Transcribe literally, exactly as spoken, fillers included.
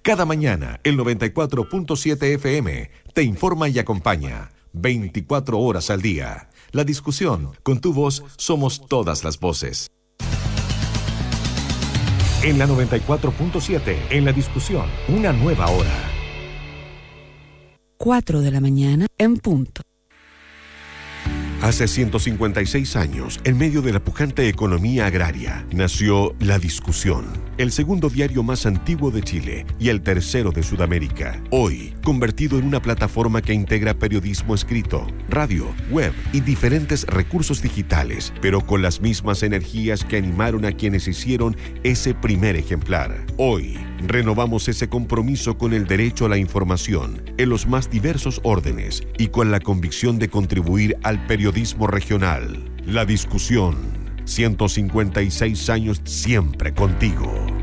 Cada mañana, el noventa y cuatro punto siete F M te informa y acompaña veinticuatro horas al día. La discusión, con tu voz, somos todas las voces. En la noventa y cuatro punto siete, en la discusión, una nueva hora. cuatro de la mañana, en punto. Hace ciento cincuenta y seis años, en medio de la pujante economía agraria, nació La Discusión, el segundo diario más antiguo de Chile y el tercero de Sudamérica. Hoy, convertido en una plataforma que integra periodismo escrito, radio, web y diferentes recursos digitales, pero con las mismas energías que animaron a quienes hicieron ese primer ejemplar. Hoy, renovamos ese compromiso con el derecho a la información en los más diversos órdenes y con la convicción de contribuir al periodismo regional. La Discusión, ciento cincuenta y seis años siempre contigo.